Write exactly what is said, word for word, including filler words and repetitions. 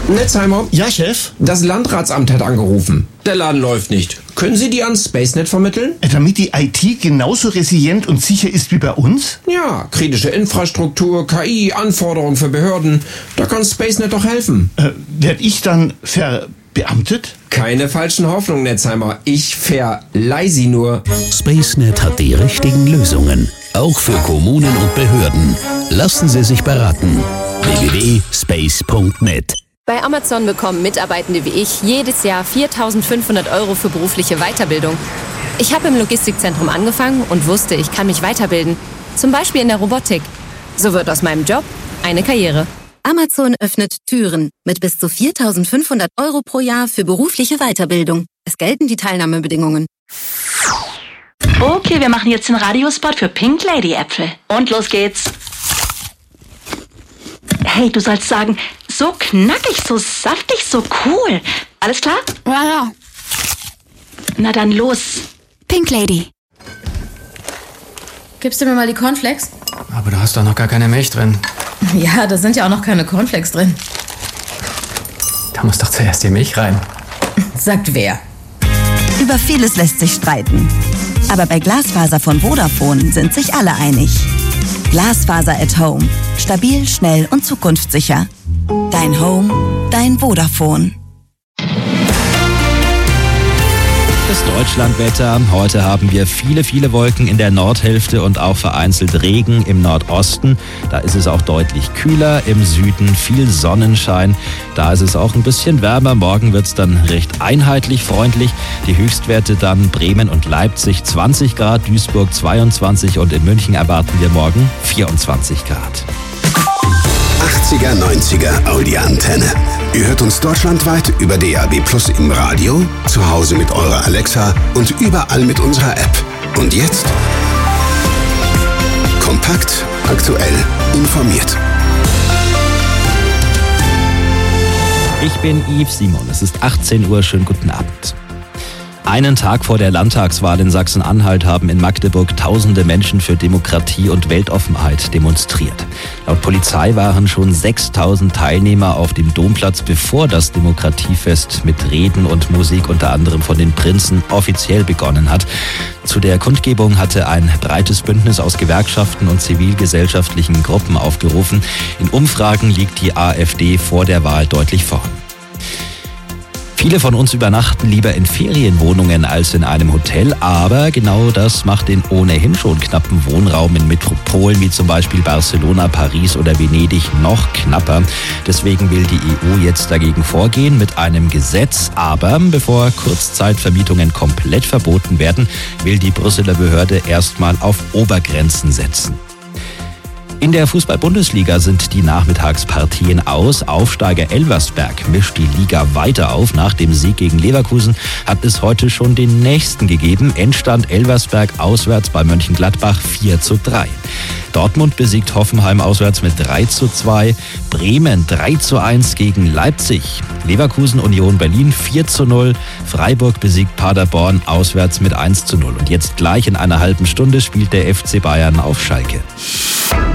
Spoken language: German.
Netzheimer? Ja, Chef? Das Landratsamt hat angerufen. Der Laden läuft nicht. Können Sie die ans SpaceNet vermitteln? Damit die I T genauso resilient und sicher ist wie bei uns? Ja, kritische Infrastruktur, K I, Anforderungen für Behörden. Da kann SpaceNet doch helfen. Äh, werd ich dann verbeamtet? Keine falschen Hoffnungen, Netzheimer. Ich verleih sie nur. SpaceNet hat die richtigen Lösungen. Auch für Kommunen und Behörden. Lassen Sie sich beraten. w w w punkt space punkt net. Bei Amazon bekommen Mitarbeitende wie ich jedes Jahr viertausendfünfhundert Euro für berufliche Weiterbildung. Ich habe im Logistikzentrum angefangen und wusste, ich kann mich weiterbilden. Zum Beispiel in der Robotik. So wird aus meinem Job eine Karriere. Amazon öffnet Türen mit bis zu viertausendfünfhundert Euro pro Jahr für berufliche Weiterbildung. Es gelten die Teilnahmebedingungen. Okay, wir machen jetzt den Radiospot für Pink Lady Äpfel. Und los geht's. Hey, du sollst sagen, so knackig, so saftig, so cool. Alles klar? Ja, ja. Na dann los. Pink Lady. Gibst du mir mal die Cornflakes? Aber da hast doch noch gar keine Milch drin. Ja, da sind ja auch noch keine Cornflakes drin. Da muss doch zuerst die Milch rein. Sagt wer? Über vieles lässt sich streiten. Aber bei Glasfaser von Vodafone sind sich alle einig. Glasfaser at Home. Stabil, schnell und zukunftssicher. Dein Home, dein Vodafone. Das Deutschlandwetter. Heute haben wir viele, viele Wolken in der Nordhälfte und auch vereinzelt Regen im Nordosten. Da ist es auch deutlich kühler. Im Süden viel Sonnenschein. Da ist es auch ein bisschen wärmer. Morgen wird es dann recht einheitlich freundlich. Die Höchstwerte dann Bremen und Leipzig zwanzig Grad, Duisburg zweiundzwanzig und in München erwarten wir morgen vierundzwanzig Grad. achtziger, neunziger Audi-Antenne. Ihr hört uns deutschlandweit über D A B Plus im Radio, zu Hause mit eurer Alexa und überall mit unserer App. Und jetzt? Kompakt, aktuell, informiert. Ich bin Yves Simon. Es ist achtzehn Uhr. Schönen guten Abend. Einen Tag vor der Landtagswahl in Sachsen-Anhalt haben in Magdeburg tausende Menschen für Demokratie und Weltoffenheit demonstriert. Laut Polizei waren schon sechstausend Teilnehmer auf dem Domplatz, bevor das Demokratiefest mit Reden und Musik unter anderem von den Prinzen offiziell begonnen hat. Zu der Kundgebung hatte ein breites Bündnis aus Gewerkschaften und zivilgesellschaftlichen Gruppen aufgerufen. In Umfragen liegt die AfD vor der Wahl deutlich vorn. Viele von uns übernachten lieber in Ferienwohnungen als in einem Hotel, aber genau das macht den ohnehin schon knappen Wohnraum in Metropolen wie zum Beispiel Barcelona, Paris oder Venedig noch knapper. Deswegen will die E U jetzt dagegen vorgehen mit einem Gesetz, aber bevor Kurzzeitvermietungen komplett verboten werden, will die Brüsseler Behörde erstmal auf Obergrenzen setzen. In der Fußball-Bundesliga sind die Nachmittagspartien aus. Aufsteiger Elversberg mischt die Liga weiter auf. Nach dem Sieg gegen Leverkusen hat es heute schon den nächsten gegeben. Endstand Elversberg auswärts bei Mönchengladbach vier zu drei. Dortmund besiegt Hoffenheim auswärts mit drei zu zwei. Bremen drei zu eins gegen Leipzig. Leverkusen Union Berlin vier zu null. Freiburg besiegt Paderborn auswärts mit eins zu null. Und jetzt gleich in einer halben Stunde spielt der F C Bayern auf Schalke.